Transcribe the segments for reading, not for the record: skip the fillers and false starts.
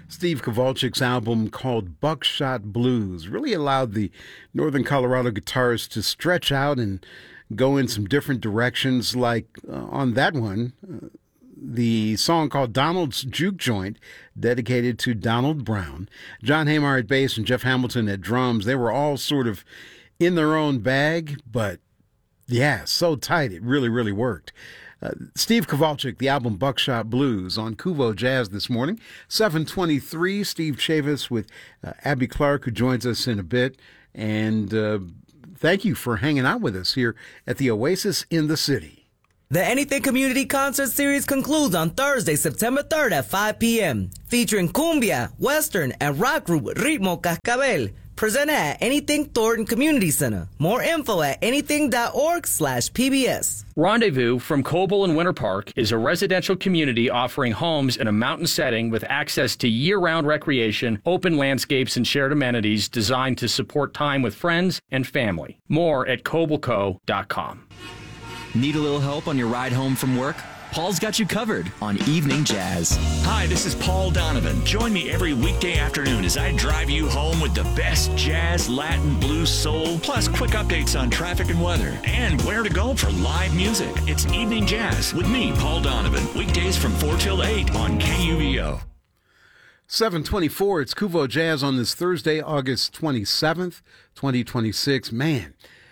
Steve Kowalczyk's album called Buckshot Blues really allowed the Northern Colorado guitarist to stretch out and go in some different directions, like on that one, the song called Donald's Juke Joint, dedicated to Donald Brown. John Hamar at bass and Jeff Hamilton at drums. They were all sort of in their own bag, but yeah, so tight it really, really worked. Steve Kowalczyk, the album Buckshot Blues on Kuvo Jazz this morning. 7:23, Steve Chavis with Abby Clark, who joins us in a bit. And thank you for hanging out with us here at the Oasis in the City. The Anything Community Concert Series concludes on Thursday, September 3rd at 5 p.m., featuring cumbia, western, and rock group Ritmo Cascabel, presented at Anything Thornton Community Center. More info at anything.org/PBS. Rendezvous from Coble and Winter Park is a residential community offering homes in a mountain setting with access to year-round recreation, open landscapes, and shared amenities designed to support time with friends and family. More at cobleco.com. Need a little help on your ride home from work? Paul's got you covered on Evening Jazz. Hi, this is Paul Donovan. Join me every weekday afternoon as I drive you home with the best jazz, Latin, blues, soul, plus quick updates on traffic and weather, and where to go for live music. It's Evening Jazz with me, Paul Donovan. Weekdays from 4 till 8 on KUVO. 7:24, it's Kuvo Jazz on this Thursday, August 27th, 2026. Man,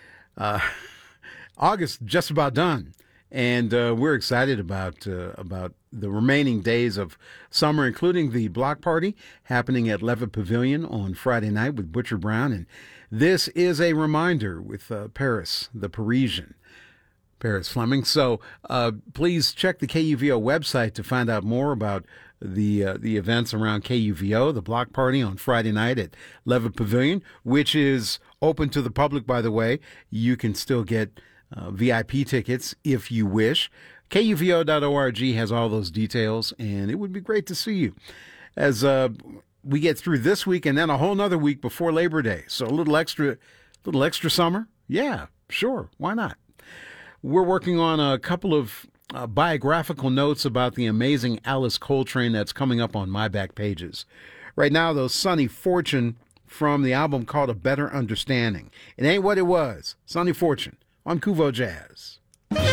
August just about done. And we're excited about the remaining days of summer, including the block party happening at Levitt Pavilion on Friday night with Butcher Brown. And this is a reminder with Paris, the Parisian, Paris Fleming. So please check the KUVO website to find out more about the events around KUVO, the block party on Friday night at Levitt Pavilion, which is open to the public, by the way. You can still get VIP tickets if you wish. KUVO.org has all those details, and it would be great to see you as we get through this week and then a whole nother week before Labor Day. So a little extra summer? Yeah, sure. Why not? We're working on a couple of biographical notes about the amazing Alice Coltrane that's coming up on my back pages. Right now, though, Sonny Fortune from the album called A Better Understanding. It ain't what it was. Sonny Fortune on Kuvo Jazz.